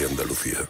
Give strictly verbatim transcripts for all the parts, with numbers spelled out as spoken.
de Andalucía.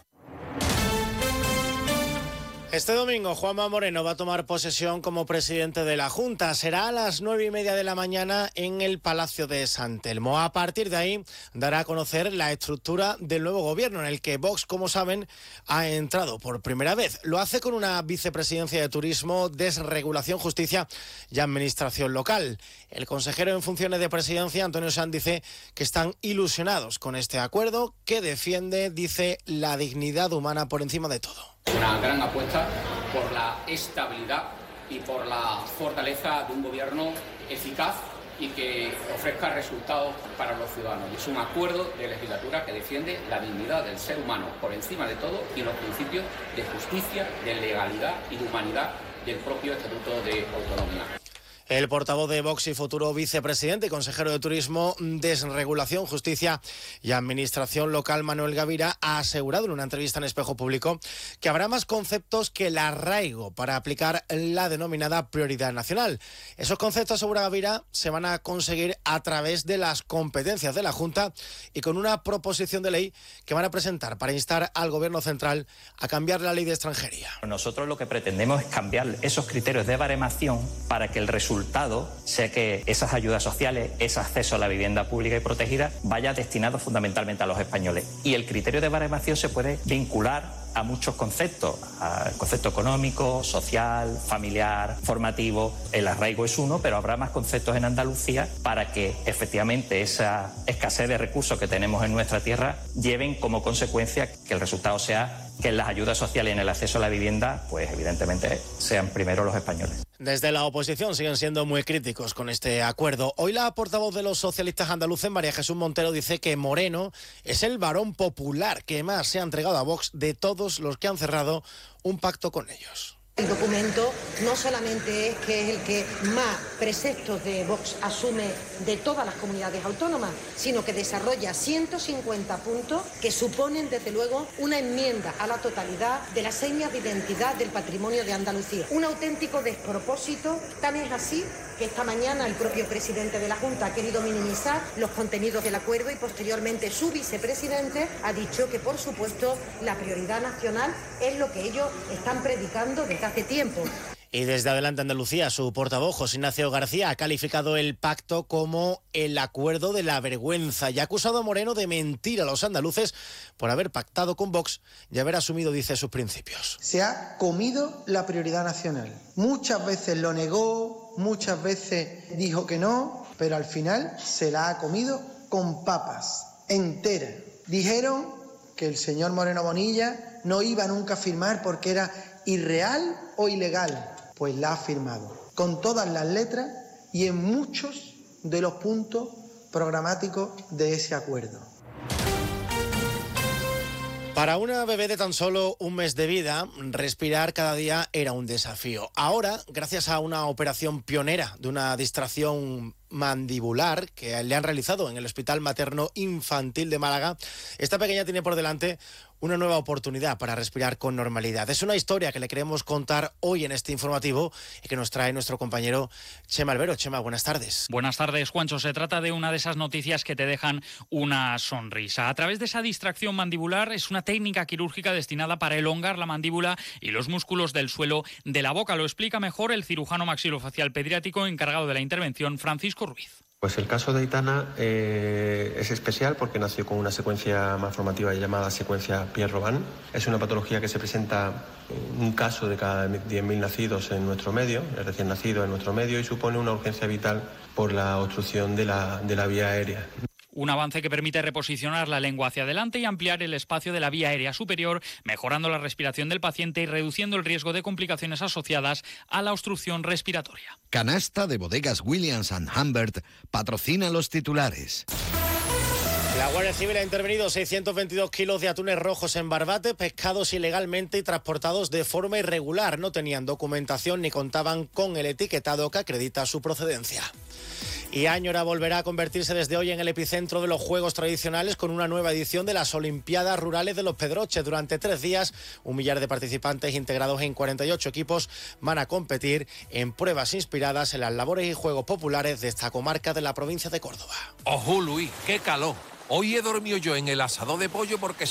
Este domingo Juanma Moreno va a tomar posesión como presidente de la Junta. Será a las nueve y media de la mañana en el Palacio de San Telmo. A partir de ahí dará a conocer la estructura del nuevo gobierno, en el que Vox, como saben, ha entrado por primera vez. Lo hace con una vicepresidencia de Turismo, Desregulación, Justicia y Administración Local. El consejero en funciones de presidencia, Antonio Sanz, dice que están ilusionados con este acuerdo, que defiende, dice, la dignidad humana por encima de todo. Una gran apuesta por la estabilidad y por la fortaleza de un gobierno eficaz y que ofrezca resultados para los ciudadanos. Es un acuerdo de legislatura que defiende la dignidad del ser humano por encima de todo y los principios de justicia, de legalidad y de humanidad del propio Estatuto de Autonomía. El portavoz de Vox y futuro vicepresidente y consejero de Turismo, Desregulación, Justicia y Administración Local, Manuel Gavira, ha asegurado en una entrevista en Espejo Público que habrá más conceptos que el arraigo para aplicar la denominada prioridad nacional. Esos conceptos, asegura Gavira, se van a conseguir a través de las competencias de la Junta y con una proposición de ley que van a presentar para instar al Gobierno central a cambiar la ley de extranjería. Nosotros lo que pretendemos es cambiar esos criterios de baremación para que el resultado resultado sea que esas ayudas sociales, ese acceso a la vivienda pública y protegida vaya destinado fundamentalmente a los españoles. Y el criterio de baremación se puede vincular a muchos conceptos, al concepto económico, social, familiar, formativo. El arraigo es uno, pero habrá más conceptos en Andalucía para que efectivamente esa escasez de recursos que tenemos en nuestra tierra lleven como consecuencia que el resultado sea que en las ayudas sociales y en el acceso a la vivienda, pues evidentemente sean primero los españoles. Desde la oposición siguen siendo muy críticos con este acuerdo. Hoy la portavoz de los socialistas andaluces, María Jesús Montero, dice que Moreno es el varón popular que más se ha entregado a Vox de todos los que han cerrado un pacto con ellos. El documento no solamente es que es el que más preceptos de Vox asume de todas las comunidades autónomas, sino que desarrolla ciento cincuenta puntos que suponen, desde luego, una enmienda a la totalidad de las señas de identidad del patrimonio de Andalucía. Un auténtico despropósito, tan es así que esta mañana el propio presidente de la Junta ha querido minimizar los contenidos del acuerdo y posteriormente su vicepresidente ha dicho que, por supuesto, la prioridad nacional es lo que ellos están predicando desde hace tiempo. Y desde Adelante Andalucía, su portavoz, José Ignacio García, ha calificado el pacto como el acuerdo de la vergüenza y ha acusado a Moreno de mentir a los andaluces por haber pactado con Vox y haber asumido, dice, sus principios. Se ha comido la prioridad nacional. Muchas veces lo negó, muchas veces dijo que no, pero al final se la ha comido con papas, entera. Dijeron que el señor Moreno Bonilla no iba nunca a firmar porque era irreal o ilegal. Pues la ha firmado, con todas las letras y en muchos de los puntos programáticos de ese acuerdo. Para una bebé de tan solo un mes de vida, respirar cada día era un desafío. Ahora, gracias a una operación pionera de una distracción mandibular que le han realizado en el Hospital Materno Infantil de Málaga, esta pequeña tiene por delante una nueva oportunidad para respirar con normalidad. Es una historia que le queremos contar hoy en este informativo y que nos trae nuestro compañero Chema Albero. Chema, buenas tardes. Buenas tardes, Juancho. Se trata de una de esas noticias que te dejan una sonrisa. A través de esa distracción mandibular es una técnica quirúrgica destinada para elongar la mandíbula y los músculos del suelo de la boca. Lo explica mejor el cirujano maxilofacial pediátrico encargado de la intervención, Francisco Ruiz. Pues el caso de Aitana eh, es especial porque nació con una secuencia malformativa llamada secuencia Pierre-Robin. Es una patología que se presenta en un caso de cada diez mil nacidos en nuestro medio, el recién nacido en nuestro medio, y supone una urgencia vital por la obstrucción de la, de la vía aérea. Un avance que permite reposicionar la lengua hacia adelante y ampliar el espacio de la vía aérea superior, mejorando la respiración del paciente y reduciendo el riesgo de complicaciones asociadas a la obstrucción respiratoria. Canasta de Bodegas Williams and Humbert patrocina los titulares. La Guardia Civil ha intervenido seiscientos veintidós kilos de atunes rojos en Barbate, pescados ilegalmente y transportados de forma irregular. No tenían documentación ni contaban con el etiquetado que acredita su procedencia. Y Áñora volverá a convertirse desde hoy en el epicentro de los juegos tradicionales con una nueva edición de las Olimpiadas Rurales de los Pedroches. Durante tres días, un millar de participantes integrados en cuarenta y ocho equipos van a competir en pruebas inspiradas en las labores y juegos populares de esta comarca de la provincia de Córdoba. ¡Ojo, Luis! ¡Qué calor! Hoy he dormido yo en el asador de pollo porque